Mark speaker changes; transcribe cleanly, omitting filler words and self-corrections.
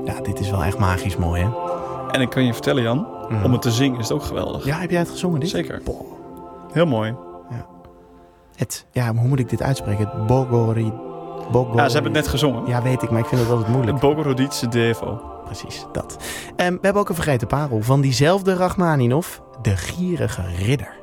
Speaker 1: Ja, dit is wel echt magisch mooi, hè?
Speaker 2: En ik kan je vertellen, Jan, om het te zingen is het ook geweldig.
Speaker 1: Ja, heb jij het gezongen, dit?
Speaker 2: Zeker.
Speaker 1: Boah.
Speaker 2: Heel mooi.
Speaker 1: Maar hoe moet ik dit uitspreken? Het Bogori.
Speaker 2: Ja, ze hebben het net gezongen.
Speaker 1: Ja, weet ik, maar ik vind het altijd moeilijk.
Speaker 2: Het Bogorodice Devo.
Speaker 1: Precies, dat. We hebben ook een vergeten parel van diezelfde Rachmaninov, de Gierige Ridder.